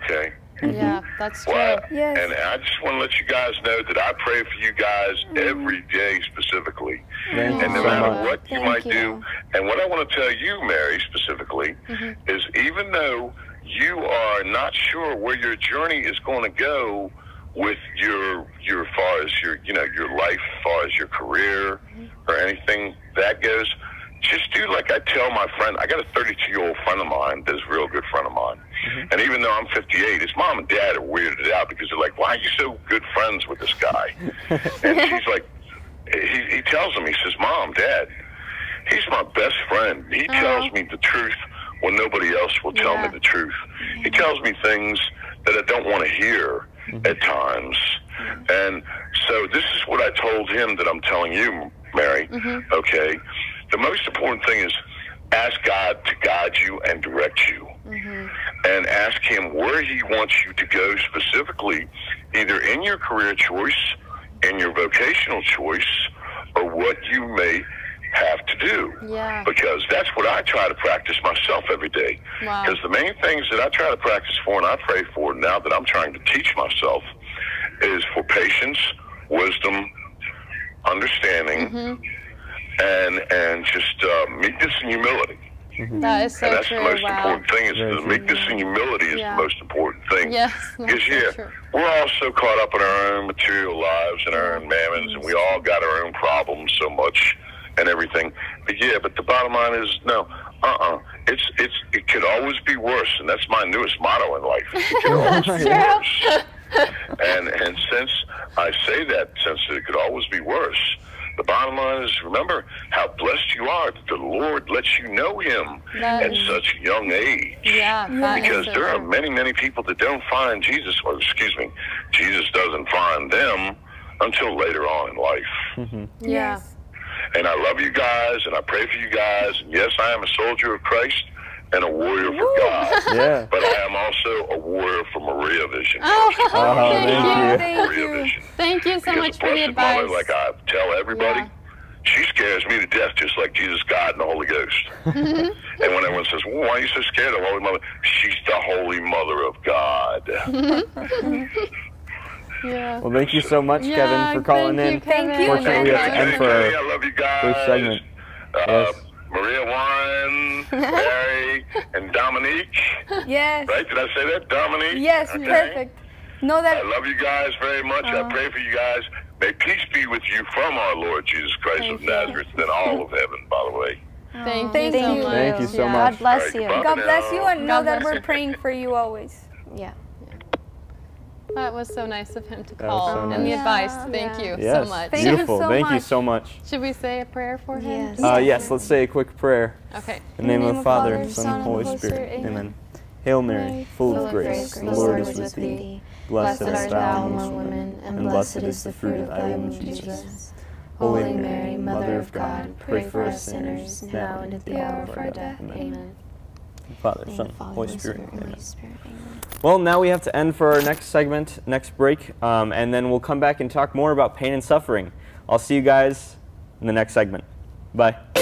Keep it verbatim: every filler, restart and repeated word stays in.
Okay? Yeah, that's true. Well, Yes. and I just want to let you guys know that I pray for you guys every day specifically. Thank And you no so matter much. what you Thank might you. do, and what I want to tell you, Mary, specifically, is even though you are not sure where your journey is going to go with your, your, far as your, you know, your life, as far as your career or anything that goes, just do like I tell my friend. I got a thirty-two-year-old friend of mine that's a real good friend of mine. Mm-hmm. And even though I'm fifty-eight, his mom and dad are weirded out because they're like, why are you so good friends with this guy? And she's like, he, he tells them, he says, Mom, Dad, he's my best friend. He tells me the truth when nobody else will tell Yeah. me the truth. He tells me things that I don't want to hear at times. And so this is what I told him that I'm telling you, Mary, okay? The most important thing is ask God to guide you and direct you. And ask him where he wants you to go specifically, either in your career choice, in your vocational choice, or what you may have to do. Yeah. Because that's what I try to practice myself every day. Wow. Because the main things that I try to practice for and I pray for now that I'm trying to teach myself is for patience, wisdom, understanding, and and just uh, meekness and humility. That is so And that's true. the most Wow. important thing. Is Very the true. meekness and humility is Yeah. the most important thing. Yes, that's Because so yeah, true. we're all so caught up in our own material lives and our own mammons, and we all got our own problems so much and everything. But yeah, but the bottom line is no. Uh-uh. It's it's it could always be worse, and that's my newest motto in life. It could always be worse. And and since I say that, since it could always be worse, the bottom line is remember how blessed you are that the Lord lets you know Him That at is- such a young age. Yeah, that is Because so there are true. many, many people that don't find Jesus, or excuse me, Jesus doesn't find them until later on in life. Yeah. Yes. And I love you guys, and I pray for you guys. And yes, I am a soldier of Christ and a warrior for God. Yeah. But I am also a warrior for Maria Vision. Oh, first and foremost. Oh, thank thank you. you. Thank Maria you. Vision. Thank you so Because much the for the Blessed advice. Mother, like I tell everybody, Yeah. she scares me to death just like Jesus, God, and the Holy Ghost. And when everyone says, well, why are you so scared of the Holy Mother? She's the Holy Mother of God. Yeah. Well, thank you so much, Yeah, Kevin, for calling thank in. You, Kevin. Thank you. Fortunately, we have to Hey, end for hey, our I love you guys. first segment. Uh, Yes. Maria Warren, Mary, and Dominique. Yes. Right? Did I say that? Dominique? Yes, Okay. perfect. Know I that. love you guys very much. I pray for you guys. May peace be with you from our Lord Jesus Christ Thank of you. Nazareth and all of heaven, by the way. Thank, Thank you so you. much. Thank you so Yeah. much. God bless All right, you. goodbye. God bless you, and know God that bless we're you. praying for you always. Yeah. That was so nice of him to was call so and the nice. advice. Yeah. Thank you Yes. so much. Thank you Beautiful. so Thank you much. so much. Should we say a prayer for him? Yes. Uh, yes, let's say a quick prayer. Okay. In the name of the Father, Son, and Holy Spirit. Amen. Hail Mary, full of grace, the Lord is with thee. Blessed art thou among women, and blessed is the fruit of thy womb, Jesus. Holy Mary, Mother of God, pray for us sinners, now and at the hour of our death. Amen. Father, Son, Holy Spirit. Amen. Well, now we have to end for our next segment, next break, um, and then we'll come back and talk more about pain and suffering. I'll see you guys in the next segment. Bye.